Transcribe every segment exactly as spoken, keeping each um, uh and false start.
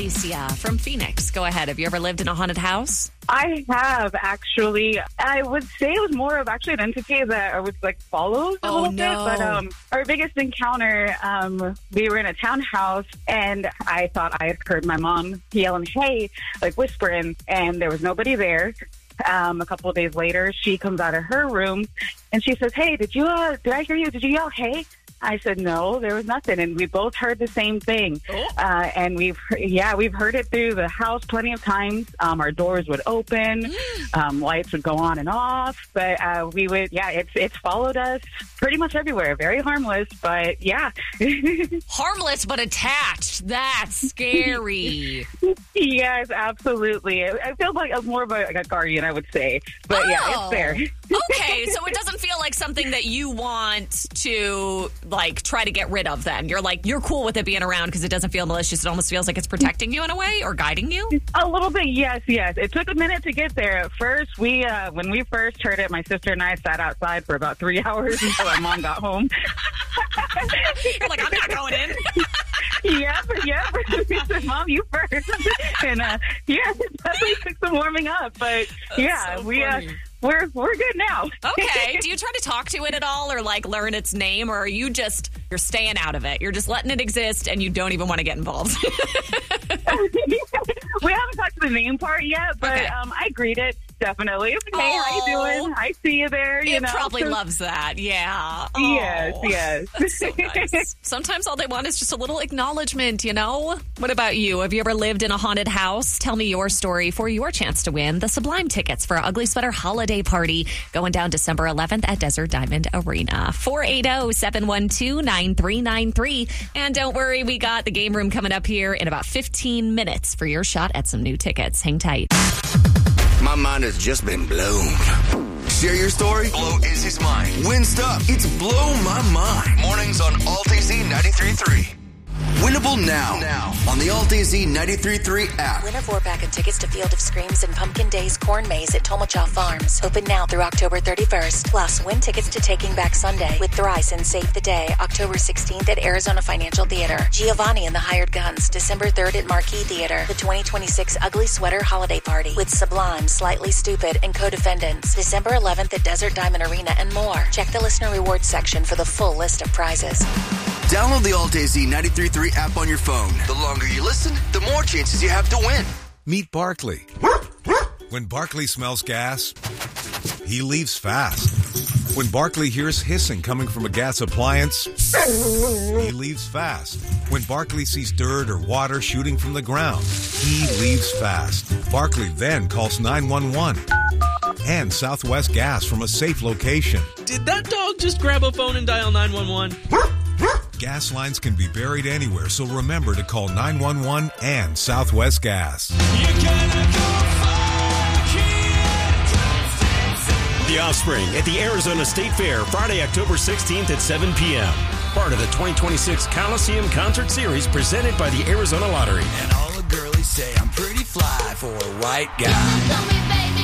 Alicia from Phoenix. Go ahead. Have you ever lived in a haunted house? I have, actually. I would say it was more of actually an entity that I was like followed a Oh, little no. bit. But um, our biggest encounter, um, we were in a townhouse and I thought I had heard my mom yelling, hey, like whispering, and there was nobody there. Um, a couple of days later, she comes out of her room and she says, hey, did you, uh, did I hear you? Did you yell, hey? I said, no, there was nothing. And we both heard the same thing. Oh. Uh, and we've, yeah, we've heard it through the house plenty of times. Um, our doors would open, um, lights would go on and off. But uh, we would, yeah, it's it's followed us pretty much everywhere. Very harmless, but yeah. Harmless but attached. That's scary. Yes, absolutely. I I feel like I'm more of a, like a guardian, I would say. But Oh. yeah, it's there. Okay, so it doesn't feel like something that you want to, like, try to get rid of then. You're like, you're cool with it being around because it doesn't feel malicious. It almost feels like it's protecting you in a way or guiding you. A little bit, yes, yes. It took a minute to get there. At first, we, uh, when we first heard it, my sister and I sat outside for about three hours until my mom got home. You're like, I'm not going in. Yep, yep. We said, Mom, you first. And, uh, yeah, it definitely took some warming up. But, yeah, so we, uh, funny. we're, we're good now. Okay. Do you try to talk to it at all or, like, learn its name? Or are you just, you're staying out of it? You're just letting it exist and you don't even want to get involved? We haven't talked to the name part yet, but Okay. um, I greet it, definitely. Hey, how you doing? I see you there, you It know. probably loves that. Yeah. Oh, Yes, yes. That's so nice. Sometimes all they want is just a little acknowledgement, you know? What about you? Have you ever lived in a haunted house? Tell me your story for your chance to win the Sublime tickets for our Ugly Sweater Holiday Party going down December eleventh at Desert Diamond Arena. four eight zero, seven one two, nine three nine three. And don't worry, we got the game room coming up here in about fifteen minutes for your shot at some new tickets. Hang tight. My mind has just been blown. Share your story. Blow Izzy's mind. Win stuff. It's Blow My Mind. Mornings on Alt A Z ninety-three point three. Winnable now. Now. On the Alt A Z ninety-three point three app. Winner four-pack of tickets to Field of Screams and Pumpkin Days Corn Maze at Tomachaw Farms. Open now through October thirty-first. Plus, win tickets to Taking Back Sunday with Thrice and Save the Day, October sixteenth at Arizona Financial Theater. Giovanni and the Hired Guns, December third at Marquee Theater. The twenty twenty-six Ugly Sweater Holiday Party with Sublime, Slightly Stupid, and Co-Defendants. December eleventh at Desert Diamond Arena and more. Check the listener rewards section for the full list of prizes. Download the Alt A Z ninety-three point three app on your phone. The longer you listen, the more chances you have to win. Meet Barkley. When Barkley smells gas, he leaves fast. When Barkley hears hissing coming from a gas appliance, he leaves fast. When Barkley sees dirt or water shooting from the ground, he leaves fast. Barkley then calls nine one one and Southwest Gas from a safe location. Did that dog just grab a phone and dial nine one one? Gas lines can be buried anywhere, so remember to call nine one one and Southwest Gas. The Offspring at the Arizona State Fair, Friday, October sixteenth at seven p.m. Part of the twenty twenty-six Coliseum Concert Series presented by the Arizona Lottery. And all the girlies say I'm pretty fly for a white guy.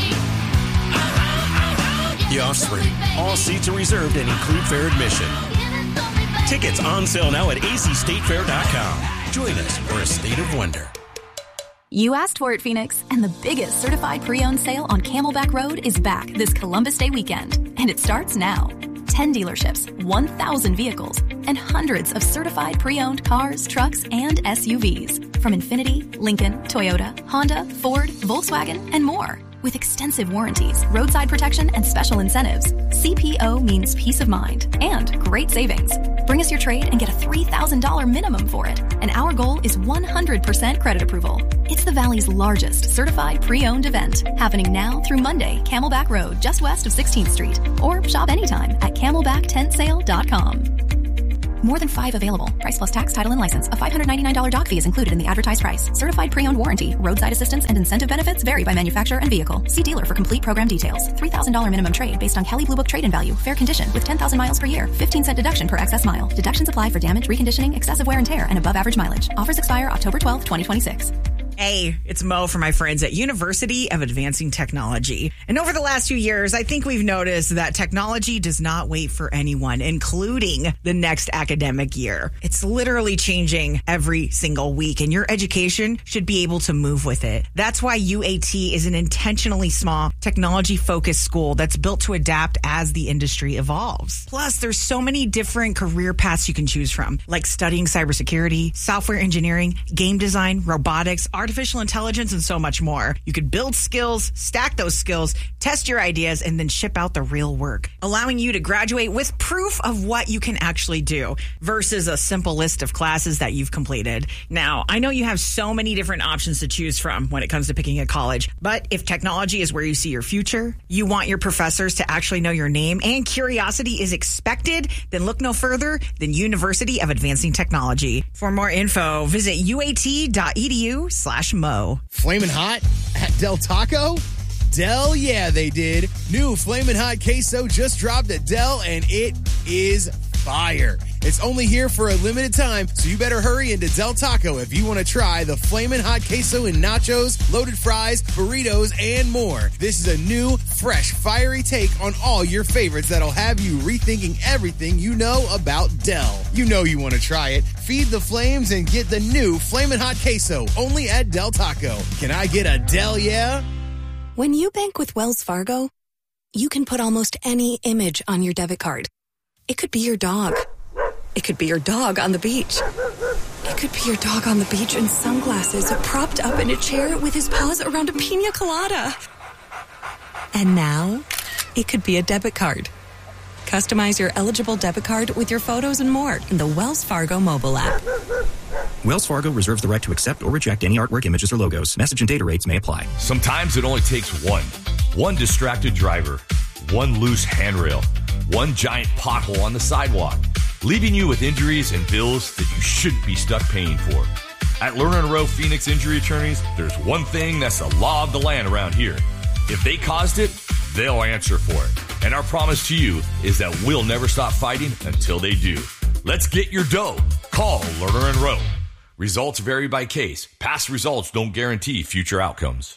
The Offspring. All seats are reserved and include fair admission. Tickets on sale now at a c state fair dot com. Join us for a state of wonder. You asked for it, Phoenix, and the biggest certified pre-owned sale on Camelback Road is back this Columbus Day weekend, and it starts now. ten dealerships, one thousand vehicles, and hundreds of certified pre-owned cars, trucks, and S U Vs from Infiniti, Lincoln, Toyota, Honda, Ford, Volkswagen, and more. With extensive warranties, roadside protection, and special incentives, C P O means peace of mind and great savings. Bring us your trade and get a three thousand dollars minimum for it. And our goal is one hundred percent credit approval. It's the Valley's largest certified pre-owned event, happening now through Monday, Camelback Road, just west of sixteenth Street. Or shop anytime at camelback tent sale dot com. More than five available. Price plus tax, title, and license. A five hundred ninety-nine dollars dock fee is included in the advertised price. Certified pre-owned warranty. Roadside assistance and incentive benefits vary by manufacturer and vehicle. See dealer for complete program details. three thousand dollars minimum trade based on Kelley Blue Book trade-in value. Fair condition with ten thousand miles per year. fifteen cent deduction per excess mile. Deductions apply for damage, reconditioning, excessive wear and tear, and above average mileage. Offers expire October twelfth, twenty twenty-six. Hey, it's Mo from my friends at University of Advancing Technology. And over the last few years, I think we've noticed that technology does not wait for anyone, including the next academic year. It's literally changing every single week, and your education should be able to move with it. That's why U A T is an intentionally small, technology-focused school that's built to adapt as the industry evolves. Plus, there's so many different career paths you can choose from, like studying cybersecurity, software engineering, game design, robotics, artificial intelligence, and so much more. You could build skills, stack those skills, test your ideas, and then ship out the real work, allowing you to graduate with proof of what you can actually do versus a simple list of classes that you've completed. Now, I know you have so many different options to choose from when it comes to picking a college, but if technology is where you see your future, you want your professors to actually know your name, and curiosity is expected, then look no further than University of Advancing Technology. For more info, visit uat.edu slash Mo. Flamin' hot at Del Taco? Del, yeah, they did. New Flamin' Hot Queso just dropped at Del, and it is fire. It's only here for a limited time, so you better hurry into Del Taco if you want to try the Flamin' Hot Queso and nachos, loaded fries, burritos, and more. This is a new, fresh, fiery take on all your favorites that'll have you rethinking everything you know about Del. You know you want to try it. Feed the flames and get the new Flamin' Hot Queso only at Del Taco. Can I get a Del, yeah? When you bank with Wells Fargo, you can put almost any image on your debit card. It could be your dog. It could be your dog on the beach. It could be your dog on the beach in sunglasses, propped up in a chair with his paws around a pina colada. And now, it could be a debit card. Customize your eligible debit card with your photos and more in the Wells Fargo mobile app. Wells Fargo reserves the right to accept or reject any artwork, images, or logos. Message and data rates may apply. Sometimes it only takes one. One distracted driver. One loose handrail. One giant pothole on the sidewalk, leaving you with injuries and bills that you shouldn't be stuck paying for. At Lerner and Rowe Phoenix Injury Attorneys, there's one thing that's the law of the land around here. If they caused it, they'll answer for it. And our promise to you is that we'll never stop fighting until they do. Let's get your dough. Call Lerner and Rowe. Results vary by case. Past results don't guarantee future outcomes.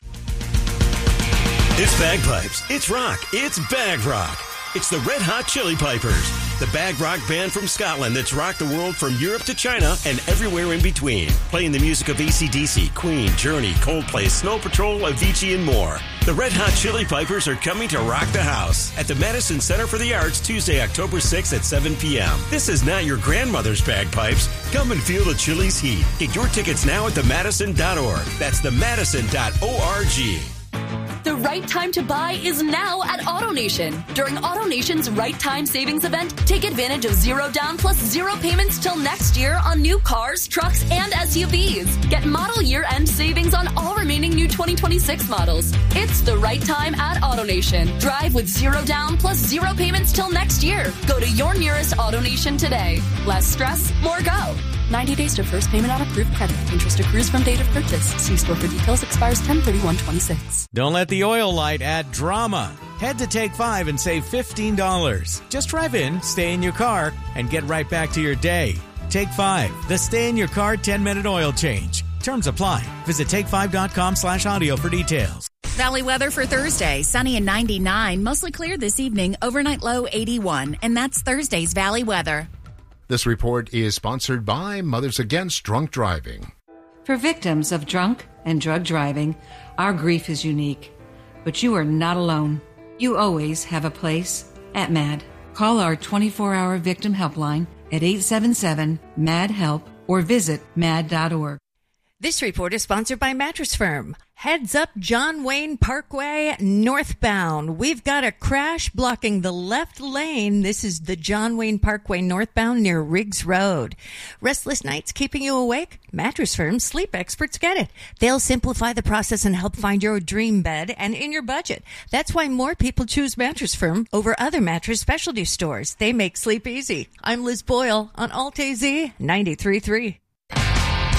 It's bagpipes. It's rock. It's bag rock. It's the Red Hot Chili Pipers, the bag rock band from Scotland that's rocked the world from Europe to China and everywhere in between. Playing the music of A C D C, Queen, Journey, Coldplay, Snow Patrol, Avicii, and more. The Red Hot Chili Pipers are coming to rock the house at the Madison Center for the Arts Tuesday, October sixth at seven p.m. This is not your grandmother's bagpipes. Come and feel the Chili's heat. Get your tickets now at the madison dot org. That's the madison dot org. The right time to buy is now at AutoNation. During AutoNation's Right Time Savings event, take advantage of zero down plus zero payments till next year on new cars, trucks, and S U Vs. Get model year-end savings on all remaining new twenty twenty-six models. It's the right time at AutoNation. Drive with zero down plus zero payments till next year. Go to your nearest AutoNation today. Less stress, more go. ninety days to first payment on approved credit. Interest accrues from date of purchase. See store for details. Expires ten thirty-one twenty-six. Don't let the oil light add drama. Head to Take five and save fifteen dollars. Just drive in, stay in your car, and get right back to your day. Take five, the stay in your car ten-minute oil change. Terms apply. Visit take five dot com slash audio for details. Valley weather for Thursday. Sunny and ninety-nine. Mostly clear this evening. Overnight low eighty-one. And that's Thursday's Valley weather. This report is sponsored by Mothers Against Drunk Driving. For victims of drunk and drug driving, our grief is unique. But you are not alone. You always have a place at MAD. Call our twenty-four hour victim helpline at eight seven seven, M A D, HELP or visit mad dot org. This report is sponsored by Mattress Firm. Heads up John Wayne Parkway northbound. We've got a crash blocking the left lane. This is the John Wayne Parkway northbound near Riggs Road. Restless nights keeping you awake? Mattress Firm's sleep experts get it. They'll simplify the process and help find your dream bed and in your budget. That's why more people choose Mattress Firm over other mattress specialty stores. They make sleep easy. I'm Liz Boyle on Alt A Z ninety-three point three.